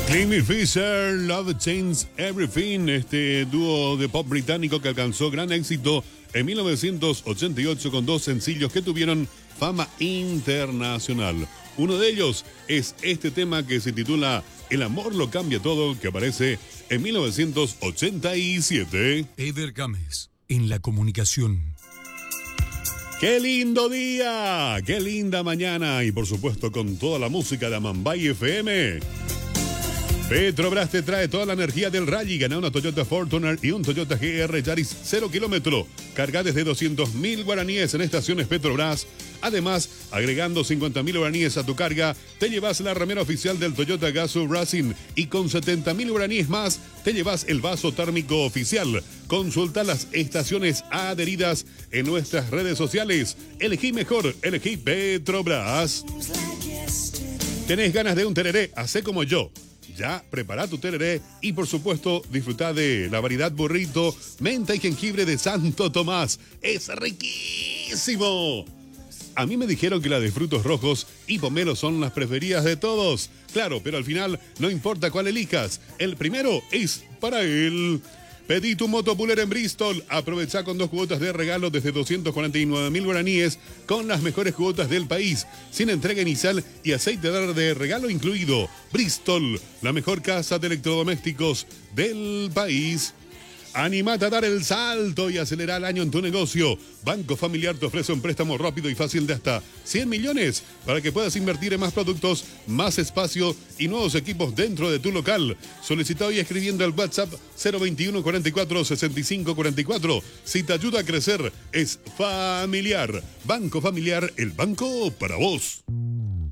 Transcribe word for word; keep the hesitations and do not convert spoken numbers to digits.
Clemmy Fisher, Love Changes Everything, este dúo de pop británico que alcanzó gran éxito en mil novecientos ochenta y ocho con dos sencillos que tuvieron fama internacional. Uno de ellos es este tema que se titula El amor lo cambia todo, que aparece en mil novecientos ochenta y siete. Eder Gámez, en la comunicación. ¡Qué lindo día! ¡Qué linda mañana! Y por supuesto con toda la música de Amambay F M. Petrobras te trae toda la energía del rally. Gana una Toyota Fortuner y un Toyota G R Yaris cero kilómetro. Carga desde doscientos mil guaraníes en estaciones Petrobras. Además, agregando cincuenta mil guaraníes a tu carga, te llevas la remera oficial del Toyota Gazoo Racing. Y con setenta mil guaraníes más, te llevas el vaso térmico oficial. Consulta las estaciones adheridas en nuestras redes sociales. Elegí mejor, elegí Petrobras. ¿Tenés ganas de un tereré? Hacé como yo. Ya, prepara tu tereré y por supuesto disfruta de la variedad burrito, menta y jengibre de Santo Tomás. ¡Es riquísimo! A mí me dijeron que la de frutos rojos y pomelo son las preferidas de todos. Claro, pero al final no importa cuál elijas. El primero es para él. Pedí tu moto Puller en Bristol. Aprovecha con dos cuotas de regalo desde doscientos cuarenta y nueve mil guaraníes con las mejores cuotas del país, sin entrega inicial y aceite de regalo incluido. Bristol, la mejor casa de electrodomésticos del país. Animate a dar el salto y acelerar el año en tu negocio. Banco Familiar te ofrece un préstamo rápido y fácil de hasta cien millones para que puedas invertir en más productos, más espacio y nuevos equipos dentro de tu local. Solicita hoy escribiendo al WhatsApp cero veintiuno cuarenta y cuatro sesenta y cinco cuarenta y cuatro. Si te ayuda a crecer, es Familiar. Banco Familiar, el banco para vos.